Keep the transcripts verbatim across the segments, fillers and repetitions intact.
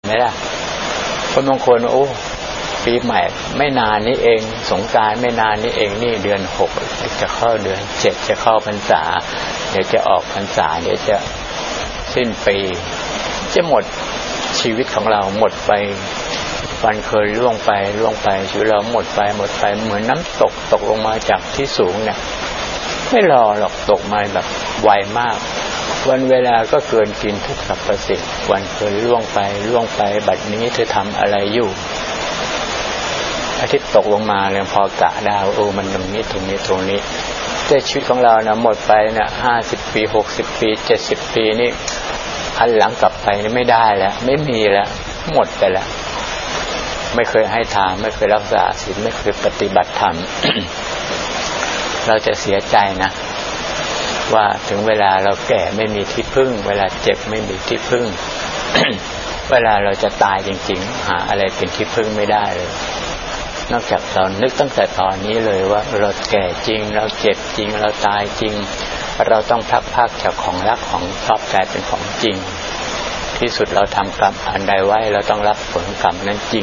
ไหมล่ะคนบางคนโอ้ปีใหม่ไม่นานนี้เองสงกรานต์ไม่นานนี้เองนี่เดือนหกจะเข้าเดือนเจ็ดจะเข้าพรรษาเดี๋ยวจะออกพรรษาเดี๋ยวจะสิ้นปีจะหมดชีวิตของเราหมดไปวันเคยล่วงไปล่วงไปชีวิตเราหมดไปหมดไปเหมือนน้ำตกตกลงมาจากที่สูงเนี่ยไม่รอหรอกตกมาแบบไวมากวันเวลาก็เกินกินทุกสรรพสิ่งวันเคยล่วงไปล่วงไปบัดนี้เธอทำอะไรอยู่อาทิตย์ตกลงมาเลยพอกะดาวโอ้มันตรงนี้ตรงนี้ตรงนี้แต่ชีวิตของเรานะหมดไปนะห้าสิบปีหกสิบปีเจ็ดสิบปีนี่หันหลังกลับไปนี่ไม่ได้แล้วไม่มีแล้วหมดไปแล้วไม่เคยให้ทานไม่เคยรักษาศีลไม่เคยปฏิบัติธรรม เราจะเสียใจนะว่าถึงเวลาเราแก่ไม่มีที่พึ่งเวลาเจ็บไม่มีที่พึ่ง เวลาเราจะตายจริงๆหาอะไรเป็นที่พึ่งไม่ได้เลยนอกจากเรานึกตั้งแต่ตอนนี้เลยว่าเราแก่จริงเราเจ็บจริงเราตายจริงเราต้องพลัดพรากจากของรักของชอบใจเป็นของจริงที่สุดเราทำกรรมอันใดไว้เราต้องรับผลกรรมนั้นจริง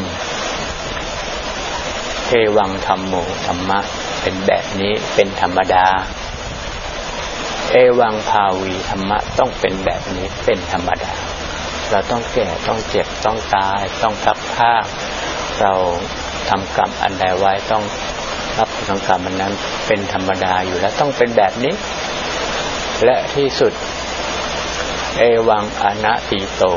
เทวังธรรมโมธรรมะเป็นแบบนี้เป็นธรรมดาเอวังภาวีธรรมะต้องเป็นแบบนี้เป็นธรรมดาเราต้องแก่ต้องเจ็บต้องตายต้องพลัดพรากเราทำกรรมอันใดไว้ต้องรับผลกรรมนั้นเป็นธรรมดาอยู่แล้วต้องเป็นแบบนี้และที่สุดเอวังอนัตติโต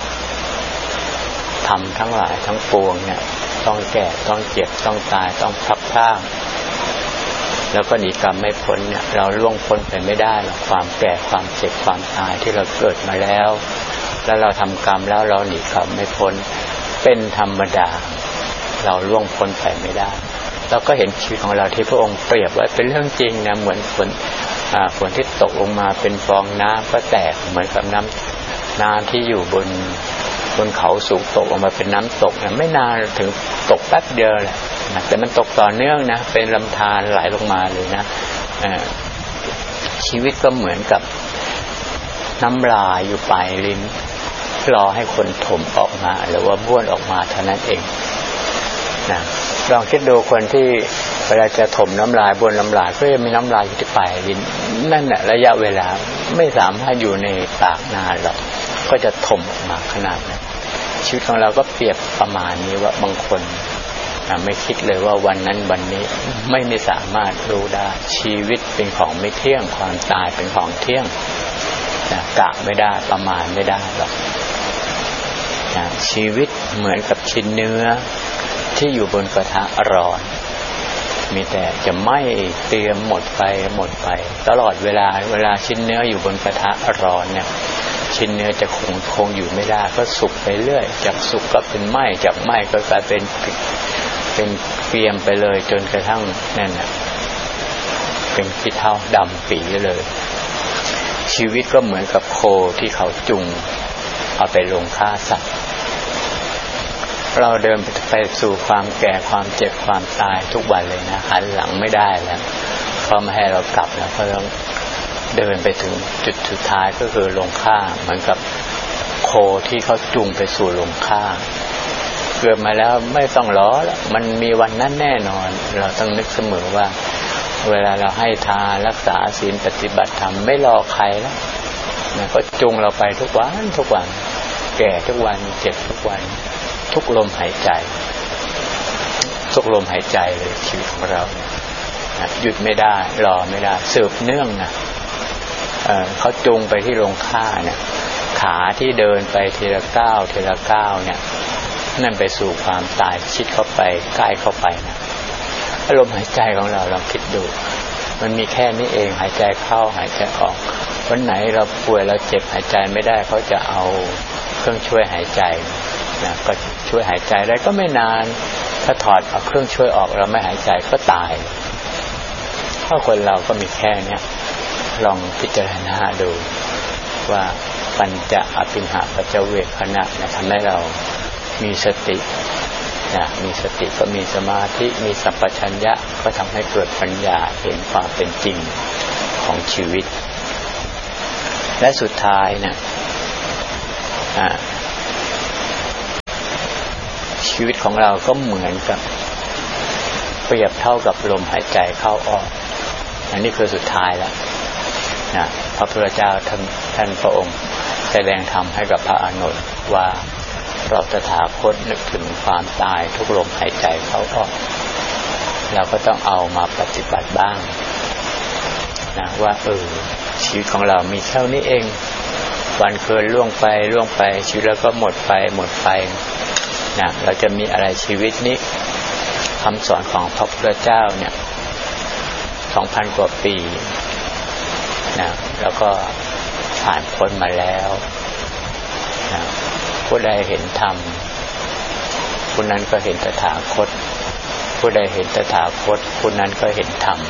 ธรรมทั้งหลายทั้งปวงเนี่ยต้องแก่ต้องเจ็บต้องตายต้องพลัดพรากแล้วก็หนีกรรมไม่พ้นเนี่ยเราล่วงพ้นไปไม่ได้หรอกความแก่ความเจ็บความตายที่เราเกิดมาแล้วแล้วเราทำกรรมแล้วเราหนีกรรมไม่พ้นเป็นธรรมดาเราล่วงพ้นไปไม่ได้เราก็เห็นชีวิตของเราที่พระองค์เปรียบไว้เป็นเรื่องจริงนะเหมือนฝนอ่าฝนที่ตกลงมาเป็นฟองน้ำก็แตกเหมือนกับน้ำน้ำที่อยู่บนบนเขาสูงตกลงมาเป็นน้ำตกนะไม่นานถึงตกแป๊บเดียวแหละนะแต่มันตกต่อเนื่องนะเป็นลำธารไหลลงมาเลยนะชีวิตก็เหมือนกับน้ำลายอยู่ปลายลิ้นรอให้คนถมออกมาหรือว่าบ้วนออกมาเท่านั้นเองนะลองคิดดูคนที่เวลาจะถมน้ำลายบ้วนน้ำลายก็จะมีน้ำลายอยู่ที่ปลายลิ้นนั่นแหละระยะเวลาไม่สามารถอยู่ในปากนานหรอกก็จะถมออกมาขนาดนั้นชีวิตของเราก็เปรียบประมาณนี้ว่าบางคนไม่คิดเลยว่าวันนั้นวันนี้ไม่ไม่สามารถรู้ได้ชีวิตเป็นของไม่เที่ยงความตายเป็นของเที่ยงนะกะไม่ได้ประมาณไม่ได้หรอกนะชีวิตเหมือนกับชิ้นเนื้อที่อยู่บนกระทะร้อนมีแต่จะไหม้เตรียมหมดไปหมดไปตลอดเวลาเวลาชิ้นเนื้ออยู่บนกระทะร้อนเนี่ยชิ้นเนื้อจะคงคงอยู่ไม่ได้ก็สุกไปเรื่อยจากสุกก็เป็นไหม้จากไหม้ก็กลายเป็นเป็นเกรียมไปเลยจนกระทั่งนั่นน่ะเป็นขี้เถ้าดำปีเลยชีวิตก็เหมือนกับโคที่เขาจุงเอาไปลงฆ่าสัตว์เราเดินไปสู่ความแก่ความเจ็บความตายทุกวันเลยนะหันหลังไม่ได้แล้วเพราะไม่ให้เรากลับแล้วเพราะเราเดินไปถึงจุดสุดท้ายก็คือลงฆ่าเหมือนกับโคที่เขาจุงไปสู่ลงฆ่าเกิดมาแล้วไม่ต้องล้อแล้วมันมีวันนั้นแน่นอนเราต้องนึกเสมอว่าเวลาเราให้ทานรักษาศีลปฏิบัติธรรมไม่รอใครแล้วนะก็จุงเราไปทุกวันทุกวันแก่ทุกวันเจ็บทุกวันทุกลมหายใจทุกลมหายใจเลยชีวิตของเรานะหยุดไม่ได้รอไม่ได้สืบเนื่องนะเอ่อเขาจุงไปที่โรงฆ่าเนี่ยขาที่เดินไปทีละก้าวทีละก้าวเนี่ยนั่นไปสู่ความตายชิดเข้าไปใกล้เข้าไปนะลมหายใจของเราเราคิดดูมันมีแค่นี้เองหายใจเข้าหายใจออกวันไหนเราป่วยเราเจ็บหายใจไม่ได้เขาจะเอาเครื่องช่วยหายใจนะก็ช่วยหายใจได้ก็ไม่นานถ้าถอดเอาเครื่องช่วยออกเราไม่หายใจก็ตายเพราะคนเราก็มีแค่นี้ลองพิจารณาดูว่าปัญจอภิญหาปัจจเวคขณะนะทำให้เรามีสตินะมีสติก็มีสมาธิมีสัมปชัญญะก็ทำให้เกิดปัญญาเห็นความเป็นจริงของชีวิตและสุดท้ายนะอ่าชีวิตของเราก็เหมือนกับเปรียบเท่ากับลมหายใจเข้าออกอันนี้คือสุดท้ายแล้วนะพระพุทธเจ้าท่านท่านพระองค์แสดงธรรมให้กับพระอานนท์ว่าเราตถาคตนึกถึงความตายทุกลมหายใจเข้าออกเราก็ต้องเอามาปฏิบัติบ้างนะว่าเออชีวิตของเรามีเท่านี้เองวันเกินล่วงไปล่วงไปชีวิตเราก็หมดไปหมดไปนะเราจะมีอะไรชีวิตนี้คำสอนของพระพุทธเจ้าเนี่ย สองพัน กว่าปีนะแล้วก็ผ่านพ้นมาแล้วนะผู้ใดเห็นธรรมผู้นั้นก็เห็นตถาคตผู้ใดเห็นตถาคตผู้นั้นก็เห็นธรรม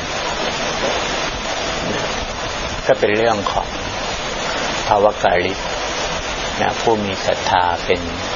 ก็เป็นเรื่องของภวกาลิกนะผู้มีศรัทธาเป็น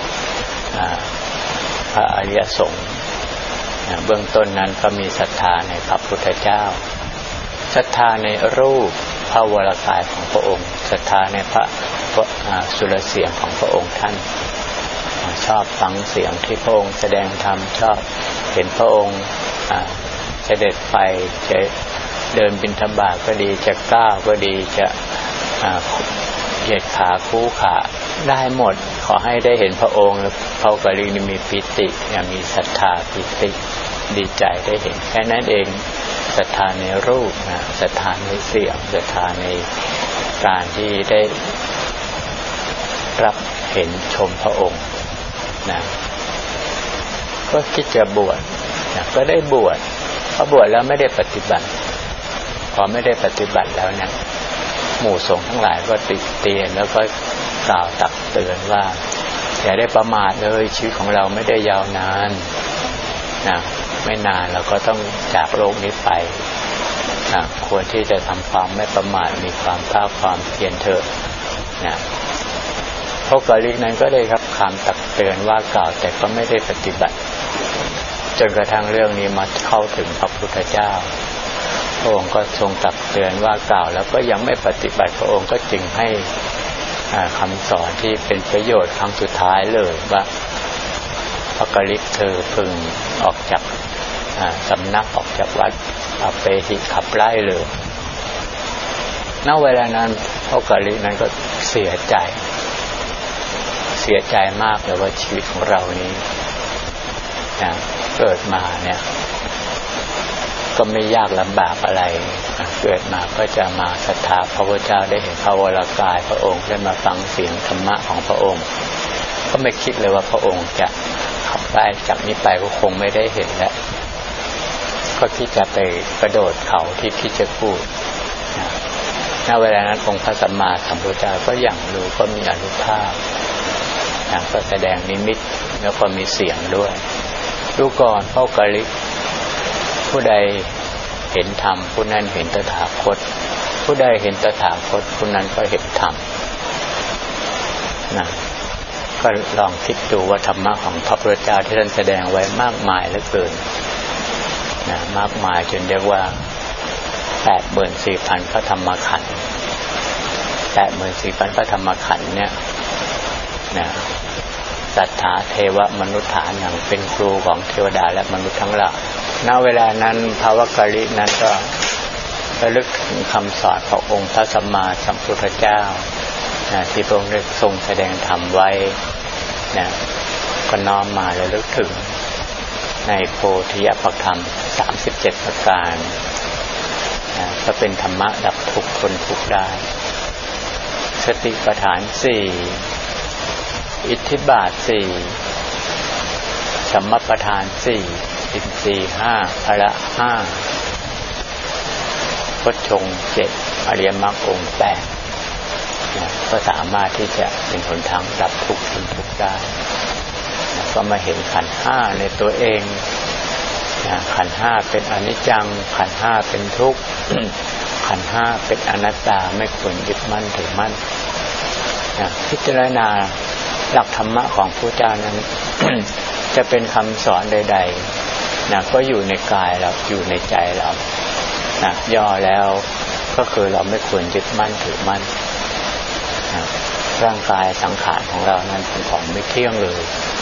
พระอริยสงฆ์นะเบื้องต้นนั้นก็มีศรัทธาในพระพุทธเจ้าศรัทธาในรูปพระวรกายของพระองค์ศรัทธาในพระสุรเสียงของพระองค์ท่านชอบฟังเสียงที่พระองค์แสดงธรรมชอบเห็นพระองค์เสด็จไปจะเดินบิณฑบาตก็ดีจะก้าวก็ดีจะเหยียดขาคู่ขาได้หมดขอให้ได้เห็นพระองค์พระกาลีนี่มีปิติมีศรัทธาปิติดีใจได้เห็นแค่นั้นเองศรัทธาในรูปนะศรัทธาในเสียงศรัทธาในการที่ได้รับเห็นชมพระองค์นะก็คิดจะบวชนะก็ได้บวชพอบวชแล้วไม่ได้ปฏิบัติพอไม่ได้ปฏิบัติแล้วเนี่ยหมู่สงฆ์ทั้งหลายก็ติเตียนแล้วก็กล่าวตักเตือนว่าอย่าได้ประมาทเลยชีวิตของเราไม่ได้ยาวนานนะไม่นานเราก็ต้องจากโลกนี้ไปนะควรที่จะทำความไม่ประมาทมีความภาคความเพียรเถอะนะพระกาลิกนั้นก็ได้รับคำตักเตือนว่ากล่าวแต่ก็ไม่ได้ปฏิบัติจนกระทั่งเรื่องนี้มาเข้าถึงพระพุทธเจ้าพระองค์ก็ทรงตักเตือนว่ากล่าวแล้วก็ยังไม่ปฏิบัติพระองค์ก็จึงให้คำสอนที่เป็นประโยชน์ครั้งสุดท้ายเลยว่าพระกาลิกเธอพึงออกจากสำนักออกจากวัดเอาไปหิขับไล่เลยณเวลานั้นพระกาลิกนั้นก็เสียใจเสียใจมากเลยว่าชีวิตของเรานี้นะเกิดมาเนี่ยก็ไม่ยากลำบากอะไรเกิดมาก็จะมาศรัทธาพระพุทธเจ้าได้เห็นพระวรกายพระองค์ได้มาฟังเสียงธรรมะของพระองค์ก็ไม่คิดเลยว่าพระองค์จะขับไล่จากนี้ไปก็คงไม่ได้เห็นแล้วก็คิดจะไปกระโดดเขาที่คิดจะพูดณเวลานั้นองค์พระสัมมาสัมพุทธเจ้าก็อย่างรู้ก็มีอนุภาพก็แสดงนิมิตแล้วก็มีเสียงด้วยดูก่อนพระกาลิกผู้ใดเห็นธรรมผู้นั้นเห็นตถาคตผู้ใดเห็นตถาคตผู้นั้นก็เห็นธรรมนะก็ลองคิดดูว่าธรรมะของพระพุทธเจ้าที่ท่านแสดงไว้มากมายเหลือเกินนะมากมายจนเรียกว่า แปดหมื่นสี่พัน พระธรรมขันธ์ แปดหมื่นสี่พัน พระธรรมขันธ์เนี่ยนะสัทธาเทวมนุษย์ฐานอย่างเป็นครูของเทวดาและมนุษย์ทั้งหลายณเวลานั้นภวกาลิกนั้นก็ระลึกถึงคำสอนขององค์พระสัมมาสัมพุทธเจ้านะที่พระองค์ได้ทรงแสดงธรรมไว้นะก็น้อมมาระลึกถึงในโพธิยปัฏฐธรรมสามสิบเจ็ดประการนะก็เป็นธรรมะดับทุกข์พ้นทุกข์ได้สติปัฏฐานสี่อิทธิบาทสี่สัมมัปปทานสี่อินทรีย์ห้าพละห้าโพชฌงค์เจ็ดอริยมรรคองค์แปดนะก็สามารถที่จะเป็นหนทางดับทุกข์พ้นทุกข์ได้นะก็มาเห็นขันธ์ห้าในตัวเองนะขันธ์ห้าเป็นอนิจจังขันธ์ห้าเป็นทุกข์ ขันธ์ห้าเป็นอนัตตาไม่ควรยึดมั่นถือมั่นนะพิจารณาหลักธรรมะของพระเจ้านั้น จะเป็นคำสอนใดๆนะก็อยู่ในกายเราอยู่ในใจเรานะย่อแล้วก็คือเราไม่ควรยึดมั่นถือมั่นนะร่างกายสังขารของเรานั้นเป็นของไม่เที่ยงเลย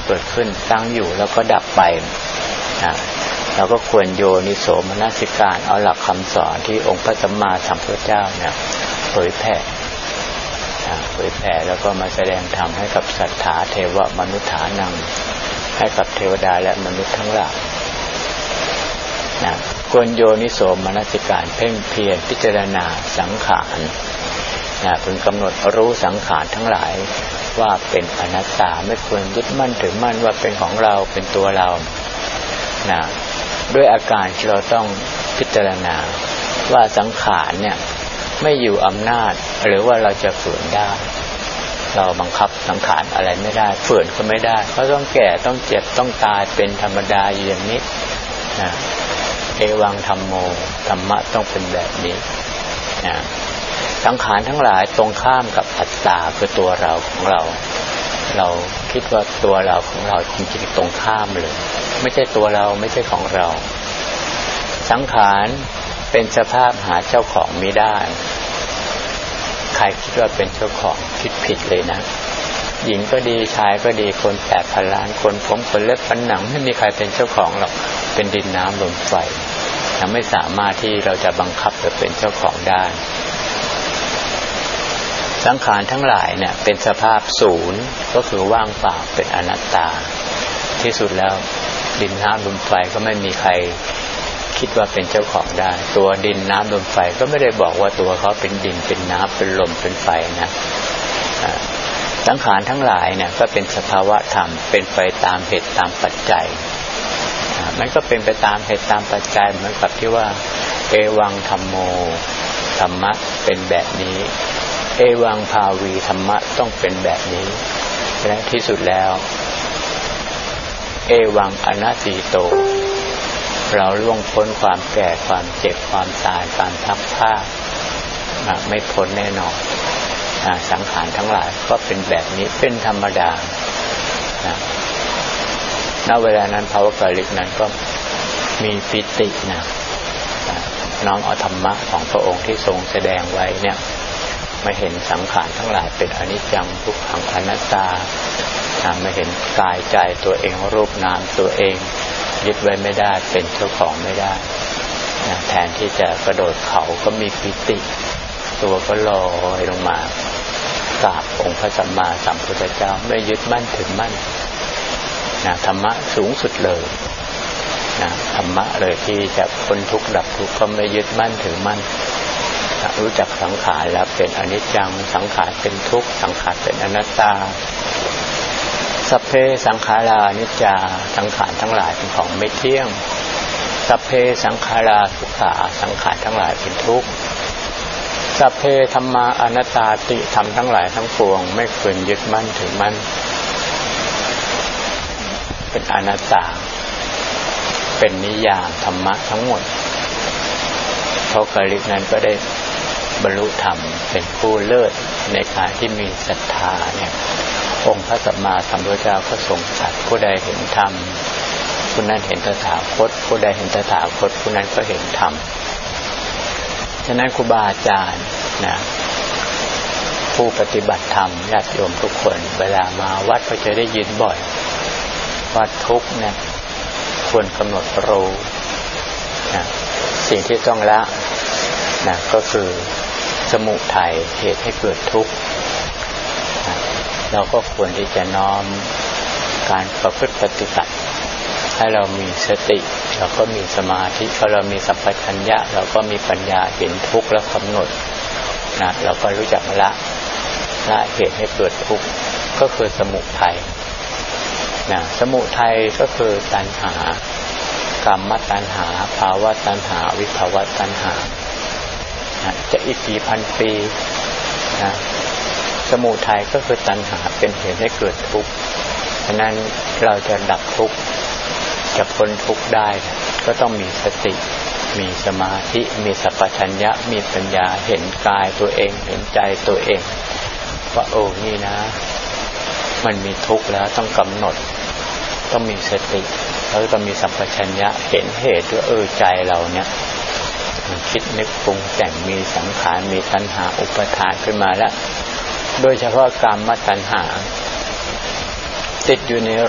เกิดขึ้นตั้งอยู่แล้วก็ดับไปนะเราก็ควรโยนิโสมนสิการเอาหลักคำสอนที่องค์พระสัมมาสัมพุทธเจ้าเนี่ยเผยแผ่เผยแผ่แล้วก็มาแสดงธรรมให้กับสัทธาเทวมนุษย์ฐานังให้กับเทวดาและมนุษย์ทั้งหลายนะควรโยนิโสมนสิการเพ่งเพียรพิจารณาสังขารนะพึงกำหนดรู้สังขารทั้งหลายว่าเป็นอนัตตาไม่ควรยึดมั่นถือมั่นว่าเป็นของเราเป็นตัวเรานะด้วยอาการที่เราต้องพิจารณาว่าสังขารเนี่ยไม่อยู่อำนาจหรือว่าเราจะฝืนได้เราบังคับสังขารอะไรไม่ได้ฝืนก็ไม่ได้เขาต้องแก่ต้องเจ็บต้องตายเป็นธรรมดาอยู่อย่างนี้นะเอวังธัมโมธรรมะต้องเป็นแบบนี้นะสังขารทั้งหลายตรงข้ามกับอัตตาคือตัวเราของเราเราคิดว่าตัวเราของเราจริงๆตรงข้ามเลยไม่ใช่ตัวเราไม่ใช่ของเราสังขารเป็นสภาพหาเจ้าของไม่ได้ใครคิดว่าเป็นเจ้าของคิดผิดเลยนะหญิงก็ดีชายก็ดีคนแปดพันล้านคนผมขนเล็บฟันหนังไม่มีใครเป็นเจ้าของหรอกเป็นดินน้ำลมไฟยังไม่สามารถที่เราจะบังคับจะเป็นเจ้าของได้สังขารทั้งหลายเนี่ยเป็นสภาพศูนย์ก็คือว่างเปล่าเป็นอนัตตาที่สุดแล้วดินน้ำลมไฟก็ไม่มีใครคิดว่าเป็นเจ้าของได้ตัวดินน้ำลมไฟก็ไม่ได้บอกว่าตัวเขาเป็นดินเป็นน้ำเป็นลมเป็นไฟนะสังขารทั้งหลายเนี่ยก็เป็นสภาวะธรรมเป็นไปตามเหตุตามปัจจัยมันก็เป็นไปตามเหตุตามปัจจัยเหมือนกับที่ว่าเอวังธัมโมธรรมะเป็นแบบนี้เอวังภาวีธรรมะต้องเป็นแบบนี้และที่สุดแล้วเอวังอนัตติโตเราล่วงพ้นความแก่ความเจ็บความตายความพัดพรากไม่พ้นแน่นอนสังขารทั้งหลายก็เป็นแบบนี้เป็นธรรมดาณเวลานั้นพระวกาลิกนั้นก็มีปิตินะน้อมเอาธรรมะของพระองค์ที่ทรงแสดงไว้เนี่ยมาเห็นสังขารทั้งหลายเป็นอนิจจังทุกขังอนัตตามาเห็นกายใจตัวเองรูปนามตัวเองยึดไว้ไม่ได้เป็นเจ้าของไม่ได้แทนที่จะกระโดดเขาก็มีปิติตัวก็ลอยลงมากราบองค์พระสัมมาสัมพุทธเจ้าไม่ยึดมั่นถือมั่นนะธรรมะสูงสุดเลยนะธรรมะเลยที่จะพ้นทุกข์ดับทุกข์ก็ไม่ยึดมั่นถือมั่นนะรู้จักสังขารแล้วเป็นอนิจจังสังขารเป็นทุกข์สังขารเป็นอนัตตาสัพเพสังขารานิจจาสังขารทั้งหลายเป็นของไม่เที่ยงสัพเพสังขาราทุกขาสังขารทั้งหลายเป็นทุกข์สัพเพธัมมาอนัตตาติธรรมทั้งหลายทั้งปวงไม่ควรยึดมั่นถือมั่นเป็นอนัตตาเป็นนิยามธรรมะทั้งหมดพระกาลิกนั้นก็ได้บรรลุธรรมเป็นผู้เลิศในการที่มีศรัทธาเนี่ยองค์พระสัมมาสัมพุทธเจ้าก็ทรงตรัสผู้ใดเห็นธรรมผู้นั้นเห็นตถาคตผู้ใดเห็นตถาคตผู้นั้นก็เห็นธรรมฉะนั้นครูบาอาจารย์นะผู้ปฏิบัติธรรมญาติโยมทุกคนเวลามาวัดก็จะได้ยินบ่อยว่าทุกข์เนี่ยควรกำหนดรู้นะสิ่งที่ต้องละนะก็คือสมุทัยเหตุให้เกิดทุกข์เราก็ควรที่จะน้อมการประพฤติปฏิบัติให้เรามีสติเราก็มีสมาธิพอเรามีสัมปชัญญะเราก็มีปัญญาเห็นทุกข์แล้วกำหนดนะเราก็รู้จักละละเหตุให้เกิดทุกข์ก็คือสมุทัยนะสมุทัยก็คือตัณหากามตัณหาภาวะตัณหาวิภาวะตัณหานะจะอีกกี่พันปีนะสมุทัยก็คือตัณหาเป็นเหตุให้เกิดทุกข์ฉะนั้นเราจะดับทุกข์จะพ้นทุกข์ได้ก็ต้องมีสติมีสมาธิมีสัพพัญญะมีปัญญาเห็นกายตัวเองเห็นใจตัวเองว่าโอ้นี่นะมันมีทุกข์แล้วต้องกำหนดต้องมีสติแล้วก็มีสัพพัญญะเห็นเหตุว่าเออใจเราเนี่ยมันคิดนึกปรุงแต่งมีสังขารมีตัณหาอุปทานขึ้นมาแล้วโดยเฉพาะกามตัณหาติดอยู่ใน